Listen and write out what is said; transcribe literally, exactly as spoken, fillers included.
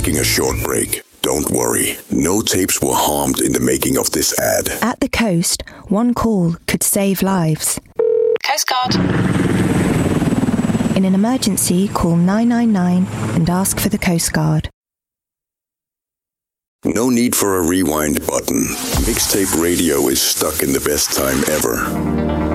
taking a short break. Don't worry, no tapes were harmed in the making of this ad. At the coast, one call could save lives. Coast Guard. In an emergency, call nine nine nine and ask for the Coast Guard. No need for a rewind button. Mixtape radio is stuck in the best time ever.